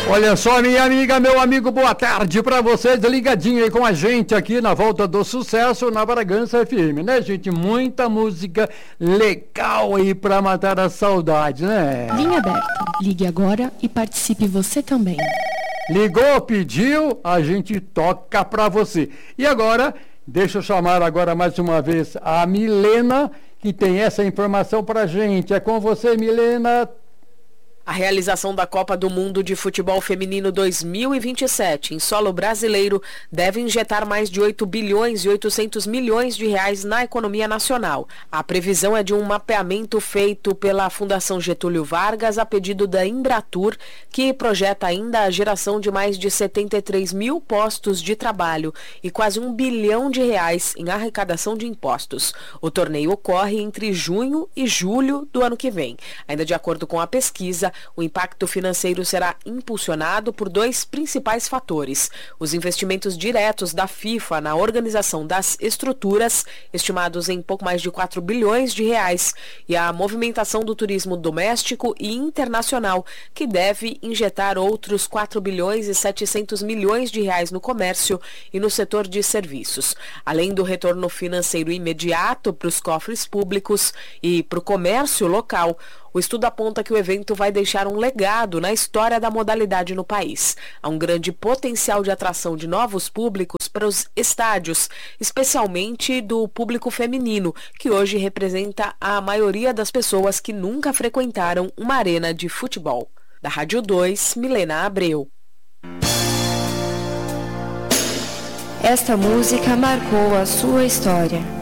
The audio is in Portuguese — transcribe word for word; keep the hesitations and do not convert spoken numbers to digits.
Olha só, minha amiga, meu amigo, boa tarde pra vocês, ligadinho aí com a gente aqui na Volta do Sucesso na Bragança F M, né, gente? Muita música legal aí pra matar a saudade, né? Linha aberta. Ligue agora e participe você também. Ligou, pediu, a gente toca pra você. E agora, deixa eu chamar agora mais uma vez a Milena, que tem essa informação pra gente. É com você, Milena. A realização da Copa do Mundo de Futebol Feminino dois mil e vinte e sete em solo brasileiro deve injetar mais de oito bilhões e oitocentos milhões de reais na economia nacional. A previsão é de um mapeamento feito pela Fundação Getúlio Vargas a pedido da Embratur, que projeta ainda a geração de mais de setenta e três mil postos de trabalho e quase um bilhão de reais em arrecadação de impostos. O torneio ocorre entre junho e julho do ano que vem. Ainda de acordo com a pesquisa, o impacto financeiro será impulsionado por dois principais fatores: os investimentos diretos da FIFA na organização das estruturas, estimados em pouco mais de quatro bilhões de reais, e a movimentação do turismo doméstico e internacional, que deve injetar outros quatro bilhões e setecentos milhões de reais no comércio e no setor de serviços. Além do retorno financeiro imediato para os cofres públicos e para o comércio local, o estudo aponta que o evento vai deixar um legado na história da modalidade no país. Há um grande potencial de atração de novos públicos para os estádios, especialmente do público feminino, que hoje representa a maioria das pessoas que nunca frequentaram uma arena de futebol. Da Rádio dois, Milena Abreu. Esta música marcou a sua história.